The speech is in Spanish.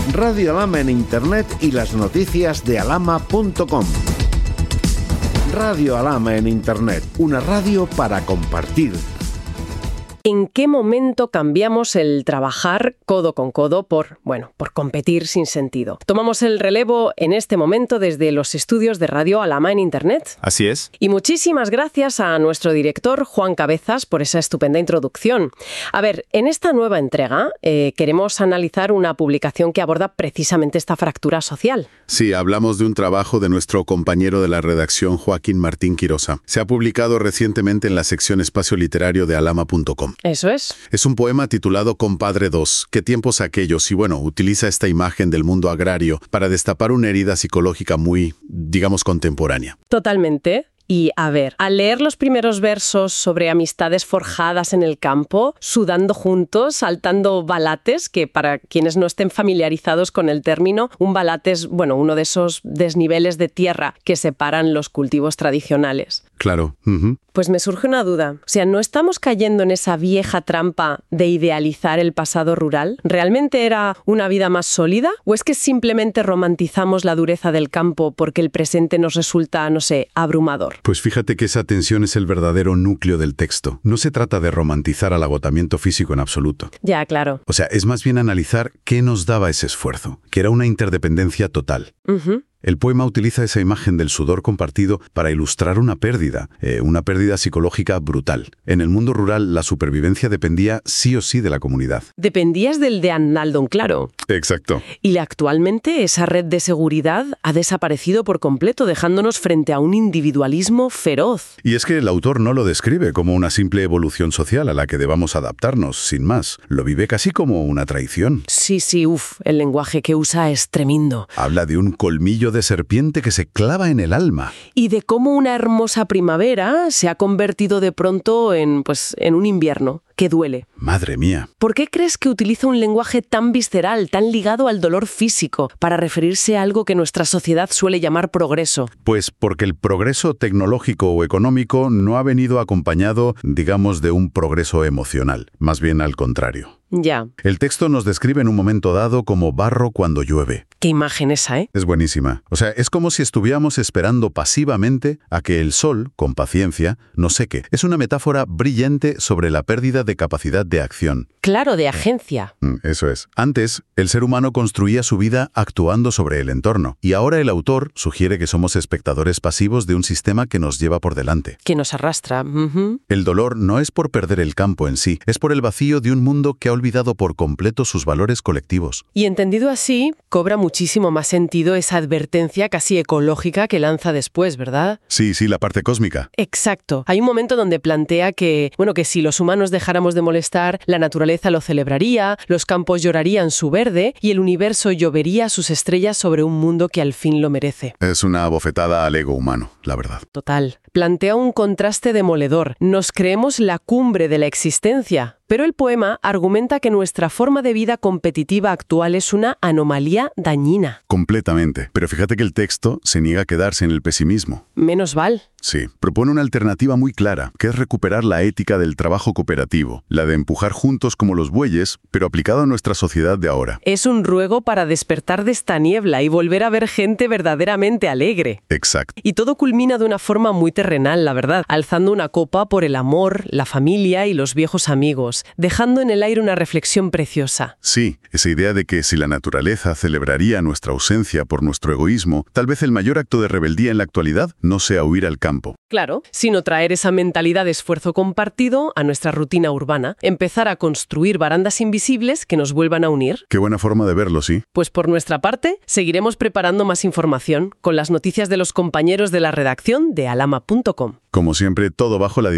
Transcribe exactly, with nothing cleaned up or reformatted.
Radio Alhama en Internet y las noticias de alhama punto com. Radio Alhama en Internet, una radio para compartir. ¿En qué momento cambiamos el trabajar codo con codo por, bueno, por competir sin sentido? Tomamos el relevo en este momento desde los estudios de Radio Alhama en Internet. Así es. Y muchísimas gracias a nuestro director, Juan Cabezas, por esa estupenda introducción. A ver, en esta nueva entrega eh, queremos analizar una publicación que aborda precisamente esta fractura social. Sí, hablamos de un trabajo de nuestro compañero de la redacción, Joaquín Martín Quirosa. Se ha publicado recientemente en la sección Espacio Literario de alhama punto com. Eso es. Es un poema titulado Compadre dos, ¿qué tiempos aquellos? Y bueno, utiliza esta imagen del mundo agrario para destapar una herida psicológica muy, digamos, contemporánea. Totalmente. Y, a ver, al leer los primeros versos sobre amistades forjadas en el campo, sudando juntos, saltando balates, que para quienes no estén familiarizados con el término, un balate es, bueno, uno de esos desniveles de tierra que separan los cultivos tradicionales. Claro. Uh-huh. Pues me surge una duda. O sea, ¿no estamos cayendo en esa vieja trampa de idealizar el pasado rural? ¿Realmente era una vida más sólida? ¿O es que simplemente romantizamos la dureza del campo porque el presente nos resulta, no sé, abrumador? Pues fíjate que esa tensión es el verdadero núcleo del texto. No se trata de romantizar al agotamiento físico en absoluto. Ya, claro. O sea, es más bien analizar qué nos daba ese esfuerzo, que era una interdependencia total. Uh-huh. El poema utiliza esa imagen del sudor compartido para ilustrar una pérdida, eh, una pérdida psicológica brutal. En el mundo rural, la supervivencia dependía sí o sí de la comunidad. Dependías del de Arnaldo, claro. Exacto. Y actualmente esa red de seguridad ha desaparecido por completo, dejándonos frente a un individualismo feroz. Y es que el autor no lo describe como una simple evolución social a la que debamos adaptarnos, sin más. Lo vive casi como una traición. Sí, sí, uff, el lenguaje que usa es tremendo. Habla de un colmillo de serpiente que se clava en el alma. Y de cómo una hermosa primavera se ha convertido de pronto en, pues, en un invierno que duele. Madre mía. ¿Por qué crees que utiliza un lenguaje tan visceral, tan ligado al dolor físico, para referirse a algo que nuestra sociedad suele llamar progreso? Pues porque el progreso tecnológico o económico no ha venido acompañado, digamos, de un progreso emocional. Más bien al contrario. Ya. El texto nos describe en un momento dado como barro cuando llueve. Qué imagen esa, ¿eh? Es buenísima. O sea, es como si estuviéramos esperando pasivamente a que el sol, con paciencia, nos seque. Es una metáfora brillante sobre la pérdida de capacidad de acción. Claro, de agencia. Mm, eso es. Antes, el ser humano construía su vida actuando sobre el entorno. Y ahora el autor sugiere que somos espectadores pasivos de un sistema que nos lleva por delante. Que nos arrastra. Uh-huh. El dolor no es por perder el campo en sí, es por el vacío de un mundo que ha olvidado por completo sus valores colectivos. Y entendido así, cobra muchísimo más sentido esa advertencia casi ecológica que lanza después, ¿verdad? Sí, sí, la parte cósmica. Exacto. Hay un momento donde plantea que, bueno, que si los humanos dejáramos de molestar, la naturaleza lo celebraría, los campos llorarían su verde y el universo llovería sus estrellas sobre un mundo que al fin lo merece. Es una bofetada al ego humano, la verdad. Total. Plantea un contraste demoledor. Nos creemos la cumbre de la existencia. Pero el poema argumenta que nuestra forma de vida competitiva actual es una anomalía dañina. Completamente. Pero fíjate que el texto se niega a quedarse en el pesimismo. Menos mal. Sí. Propone una alternativa muy clara, que es recuperar la ética del trabajo cooperativo, la de empujar juntos como los bueyes, pero aplicado a nuestra sociedad de ahora. Es un ruego para despertar de esta niebla y volver a ver gente verdaderamente alegre. Exacto. Y todo culmina de una forma muy terrenal, la verdad, alzando una copa por el amor, la familia y los viejos amigos, dejando en el aire una reflexión preciosa. Sí, esa idea de que si la naturaleza celebraría nuestra ausencia por nuestro egoísmo, tal vez el mayor acto de rebeldía en la actualidad no sea huir al campo. Claro, sino traer esa mentalidad de esfuerzo compartido a nuestra rutina urbana, empezar a construir barandas invisibles que nos vuelvan a unir. Qué buena forma de verlo, sí. Pues por nuestra parte, seguiremos preparando más información con las noticias de los compañeros de la redacción de alhama punto com. Como siempre, todo bajo la